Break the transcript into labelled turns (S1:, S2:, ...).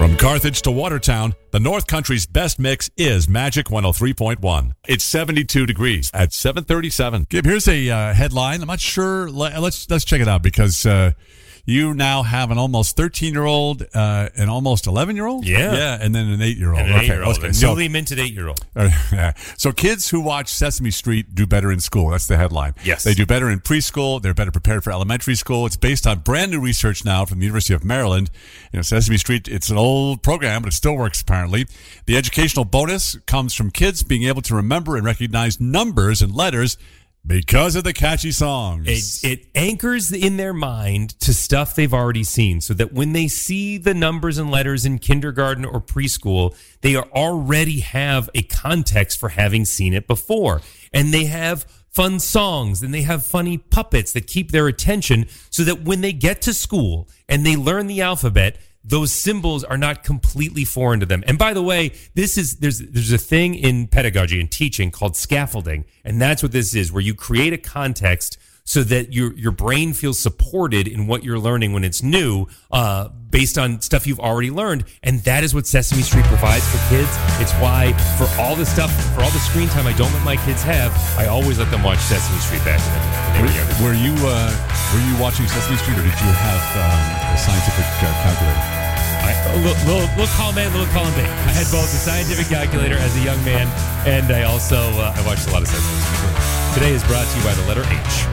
S1: From Carthage to Watertown, the North Country's best mix is Magic 103.1. It's 72 degrees at 737.
S2: Gib, here's a headline. I'm not sure. Let's check it out because you now have an almost 13-year-old, an almost 11-year-old?
S3: Yeah.
S2: And then an 8-year-old.
S3: And an 8-year-old.
S2: Okay.
S3: A newly minted 8-year-old.
S2: So kids who watch Sesame Street do better in school. That's the headline.
S3: Yes.
S2: They do better in preschool. They're better prepared for elementary school. It's based on brand new research now from the University of Maryland. Sesame Street, it's an old program, but it still works apparently. The educational bonus comes from kids being able to remember and recognize numbers and letters because of the catchy songs.
S3: It anchors in their mind to stuff they've already seen so that when they see the numbers and letters in kindergarten or preschool, they already have a context for having seen it before. And they have fun songs and they have funny puppets that keep their attention so that when they get to school and they learn the alphabet, those symbols are not completely foreign to them. And by the way, there's a thing in pedagogy and teaching called scaffolding, and that's what this is, where you create a context so that your brain feels supported in what you're learning when it's new, based on stuff you've already learned. And that is what Sesame Street provides for kids. It's why for all the screen time I don't let my kids have, I always let them watch Sesame Street back when they were younger.
S2: Were you watching Sesame Street, or did you have a scientific calculator?
S3: Little column A, little column B. I had both a scientific calculator as a young man, and I also I watched a lot of Sesame Street. Today is brought to you by the letter H.